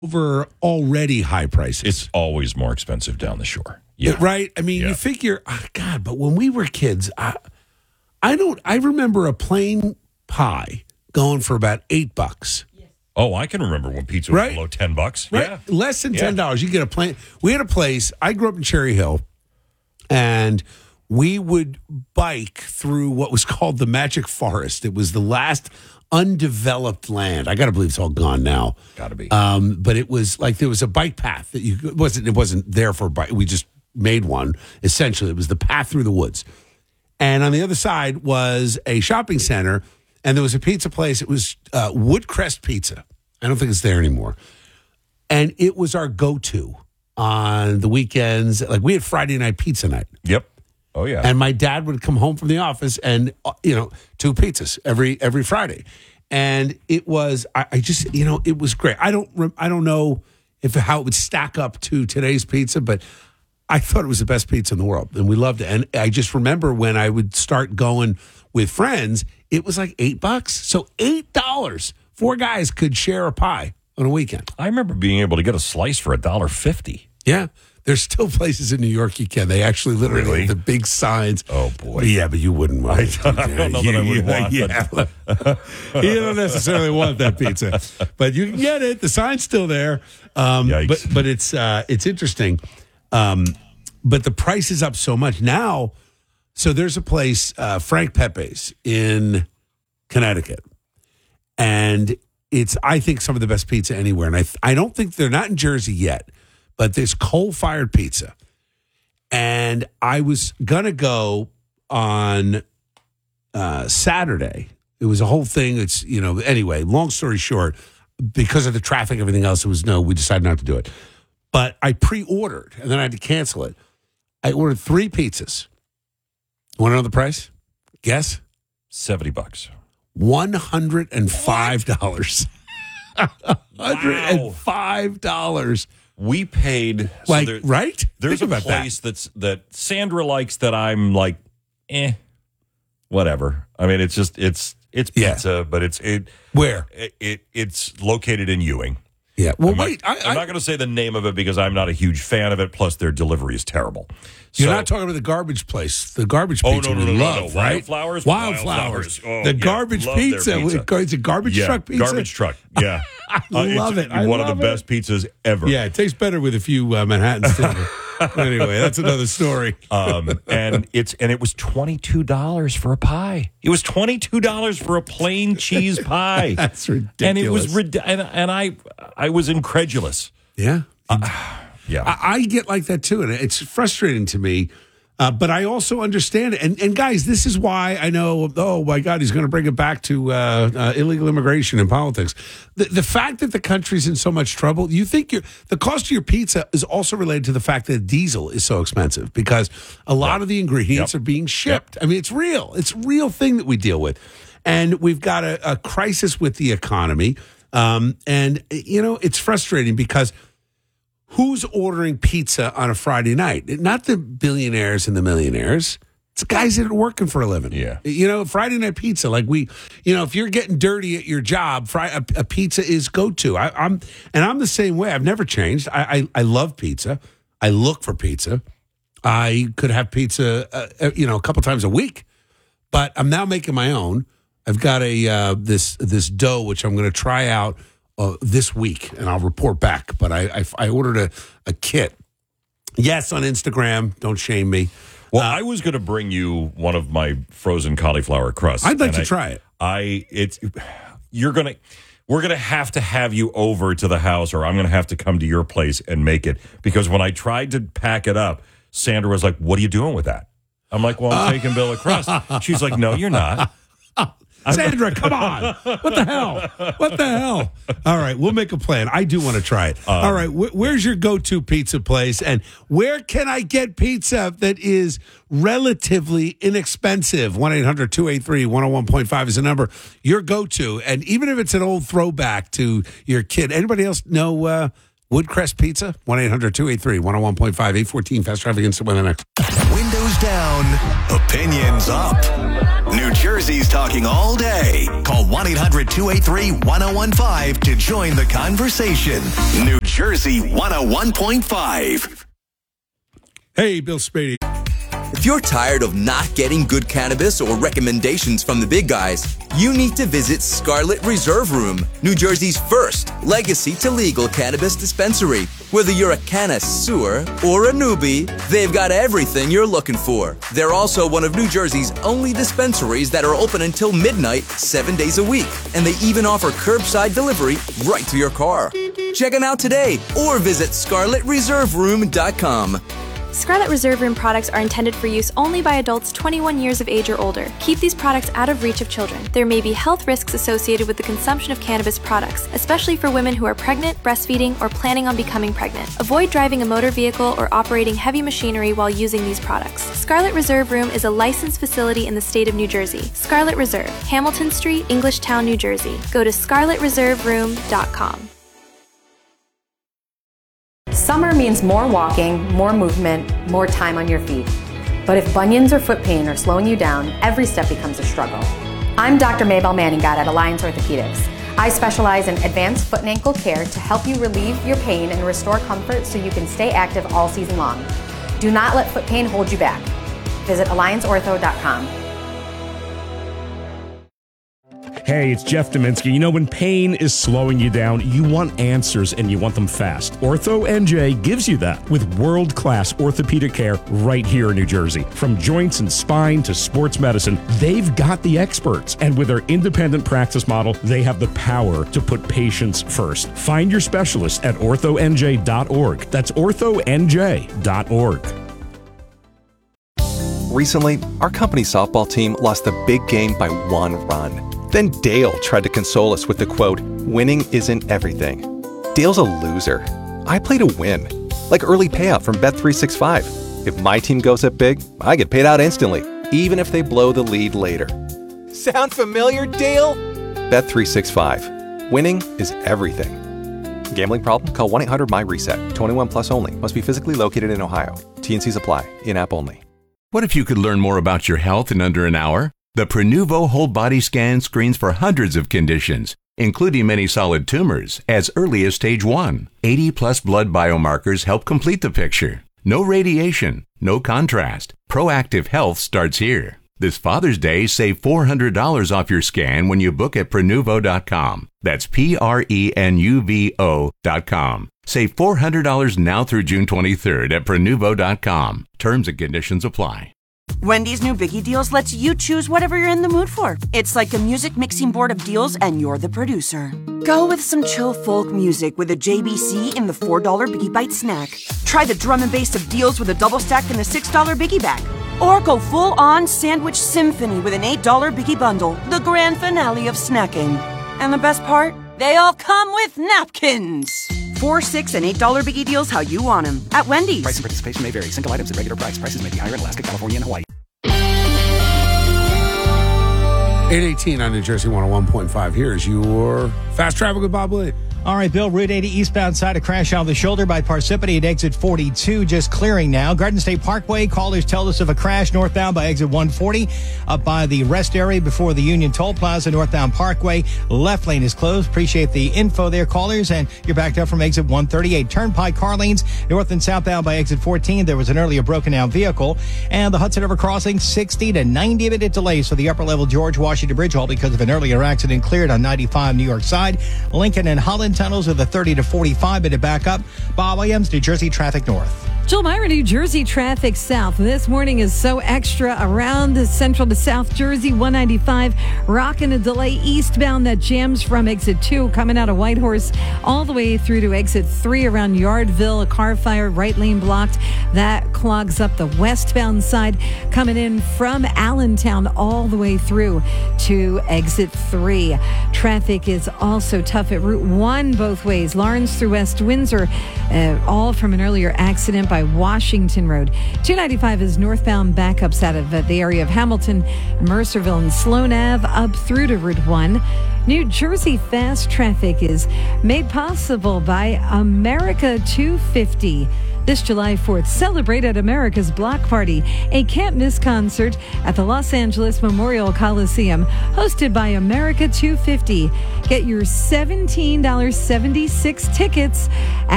over already high prices. It's always more expensive down the shore. Yeah. Right? I mean, you figure, God, but when we were kids, I remember a plain pie going for about $8. Oh, I can remember when pizza was below $10. Right? Yeah. Less than $10. You get a plain. We had a place, I grew up in Cherry Hill, and we would bike through what was called the Magic Forest. It was the last undeveloped land. I got to believe it's all gone now. Got to be. But it was like there was a bike path that it wasn't there for bike. We just made one. Essentially, it was the path through the woods. And on the other side was a shopping center, and there was a pizza place. It was Woodcrest Pizza. I don't think it's there anymore. And it was our go-to on the weekends. Like we had Friday night pizza night. Yep. Oh, yeah. And my dad would come home from the office and, 2 pizzas every Friday. And it was, I just, it was great. I don't know how it would stack up to today's pizza, but I thought it was the best pizza in the world. And we loved it. And I just remember when I would start going with friends, it was like $8. So $8, 4 guys could share a pie on a weekend. I remember being able to get a slice for $1.50. Yeah. There's still places in New York you can. They actually literally have the big signs. Oh, boy. Yeah, but you wouldn't want it. I don't know that I would want it. You don't necessarily want that pizza. But you can get it. The sign's still there. Yikes. But it's interesting. But the price is up so much. Now, so there's a place, Frank Pepe's in Connecticut. And it's, I think, some of the best pizza anywhere. And I don't think they're not in Jersey yet. But there's coal-fired pizza. And I was going to go on Saturday. It was a whole thing. It's, anyway, long story short, because of the traffic and everything else, we decided not to do it. But I pre-ordered, and then I had to cancel it. I ordered 3 pizzas. Want to know the price? Guess? $70. $105. $105. We paid right? There's Think a about place that Sandra likes that I'm like, whatever. I mean, it's pizza, but where it's located in Ewing. Yeah. Well, I'm not going to say the name of it because I'm not a huge fan of it. Plus, their delivery is terrible. You're not talking about the garbage place. The garbage pizza we love, right? Wildflowers. Oh, the garbage pizza. It's a garbage truck pizza? Garbage truck, yeah. I love it. One of the best pizzas ever. Yeah, it tastes better with a few Manhattans, too. Anyway, that's another story. And it was $22 for a pie. It was $22 for a plain cheese pie. That's ridiculous. And it was and I was incredulous. Yeah. Yeah. I get like that too, and it's frustrating to me. But I also understand it. And guys, this is why I know, oh, my God, he's going to bring it back to illegal immigration and politics. The fact that the country's in so much trouble, you think the cost of your pizza is also related to the fact that diesel is so expensive because a lot of the ingredients are being shipped. I mean, it's real. It's a real thing that we deal with. And we've got a crisis with the economy. It's frustrating because who's ordering pizza on a Friday night? Not the billionaires and the millionaires. It's the guys that are working for a living. Yeah. Friday night pizza. Like if you're getting dirty at your job, a pizza is go-to. I'm the same way. I've never changed. I love pizza. I look for pizza. I could have pizza, a couple times a week, but I'm now making my own. I've got this dough, which I'm going to try out this week, and I'll report back. But I ordered a kit. Yes, on Instagram. Don't shame me. Well, I was going to bring you one of my frozen cauliflower crusts. I'd like to try it. We're going to have you over to the house, or I'm going to have to come to your place and make it. Because when I tried to pack it up, Sandra was like, "What are you doing with that?" I'm like, "Well, I'm taking Bill a crust." She's like, "No, you're not." Sandra, come on. What the hell? All right, we'll make a plan. I do want to try it. All right, where's your go-to pizza place? And where can I get pizza that is relatively inexpensive? 1-800-283-101.5 is the number. Your go-to. And even if it's an old throwback to your kid. Anybody else know Woodcrest Pizza? 1-800-283-101.5, 814, Fast Traffic Instant Weather next. Windows down, opinions up. New Jersey's talking all day. Call 1-800-283-1015 to join the conversation. New Jersey 101.5. Hey, Bill Spady. If you're tired of not getting good cannabis or recommendations from the big guys, you need to visit Scarlet Reserve Room, New Jersey's first legacy to legal cannabis dispensary. Whether you're a connoisseur or a newbie, they've got everything you're looking for. They're also one of New Jersey's only dispensaries that are open until midnight, 7 days a week. And they even offer curbside delivery right to your car. Check them out today or visit scarletreserveroom.com. Scarlet Reserve Room products are intended for use only by adults 21 years of age or older. Keep these products out of reach of children. There may be health risks associated with the consumption of cannabis products, especially for women who are pregnant, breastfeeding, or planning on becoming pregnant. Avoid driving a motor vehicle or operating heavy machinery while using these products. Scarlet Reserve Room is a licensed facility in the state of New Jersey. Scarlet Reserve, Hamilton Street, Englishtown, New Jersey. Go to scarletreserveroom.com. Summer means more walking, more movement, more time on your feet. But if bunions or foot pain are slowing you down, every step becomes a struggle. I'm Dr. Maybelle Manningat at Alliance Orthopedics. I specialize in advanced foot and ankle care to help you relieve your pain and restore comfort so you can stay active all season long. Do not let foot pain hold you back. Visit allianceortho.com. Hey, it's Jeff Dominski. You know, when pain is slowing you down, you want answers and you want them fast. Ortho NJ gives you that with world-class orthopedic care right here in New Jersey. From joints and spine to sports medicine, they've got the experts. And with their independent practice model, they have the power to put patients first. Find your specialist at orthonj.org. That's orthonj.org. Recently, our company softball team lost a big game by 1 run. Then Dale tried to console us with the quote, "Winning isn't everything." Dale's a loser. I play to win. Like early payout from Bet365. If my team goes up big, I get paid out instantly, even if they blow the lead later. Sound familiar, Dale? Bet365. Winning is everything. Gambling problem? Call 1-800-MY-RESET. 21 plus only. Must be physically located in Ohio. T&Cs apply. In-app only. What if you could learn more about your health in under an hour? The Prenuvo Whole Body Scan screens for hundreds of conditions, including many solid tumors, as early as stage 1. 80-plus blood biomarkers help complete the picture. No radiation, no contrast. Proactive health starts here. This Father's Day, save $400 off your scan when you book at Prenuvo.com. That's Prenuvo.com. Save $400 now through June 23rd at Prenuvo.com. Terms and conditions apply. Wendy's new Biggie Deals lets you choose whatever you're in the mood for. It's like a music mixing board of deals, and you're the producer. Go with some chill folk music with a JBC in the $4 Biggie Bite snack. Try the drum and bass of deals with a double stack in the $6 Biggie bag. Or go full-on sandwich symphony with an $8 Biggie bundle, the grand finale of snacking. And the best part? They all come with napkins. $4, $6, and $8 Biggie Deals how you want them at Wendy's. Price and participation may vary. Single items at regular price. Prices may be higher in Alaska, California, and Hawaii. 818 on New Jersey 101.5. Here's your Fast Travel with Bob Lee. All right, Bill, Route 80 eastbound side, a crash on the shoulder by Parsippany at exit 42, just clearing now. Garden State Parkway, callers tell us of a crash northbound by exit 140, up by the rest area before the Union Toll Plaza, northbound Parkway. Left lane is closed. Appreciate the info there, callers. And you're backed up from exit 138. Turnpike car lanes, north and southbound by exit 14. There was an earlier broken down vehicle. And the Hudson River crossing, 60 to 90-minute delays for the upper level George Washington Bridge, all because of an earlier accident cleared on 95 New York side. Lincoln and Holland tunnels with a 30 to 45-minute backup. Bob Williams, New Jersey traffic north. Jill Myra, New Jersey traffic south. This morning is so extra around central to South Jersey. 195 rocking a delay eastbound that jams from exit 2 coming out of Whitehorse all the way through to exit 3 around Yardville. A car fire, right lane blocked. That clogs up the westbound side coming in from Allentown all the way through to exit 3. Traffic is also tough at Route 1 both ways. Lawrence through West Windsor, all from an earlier accident by Washington Road. 295 is northbound backups out of the area of Hamilton, Mercerville, and Sloan Ave up through to Route 1. New Jersey fast traffic is made possible by America 250. This July 4th, celebrate at America's Block Party, a can't-miss concert at the Los Angeles Memorial Coliseum, hosted by America 250. Get your $17.76 tickets at